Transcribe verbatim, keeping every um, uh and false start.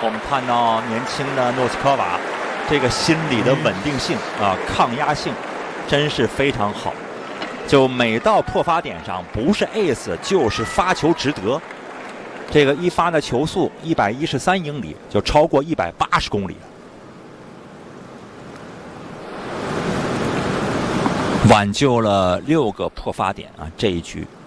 我们看到年轻的诺斯科娃，这个心理的稳定性啊，抗压性，真是非常好。就每到破发点上，不是 ace 就是发球值得。这个一发的球速一百一十三英里，就超过一百八十公里。挽救了六个破发点啊！这一局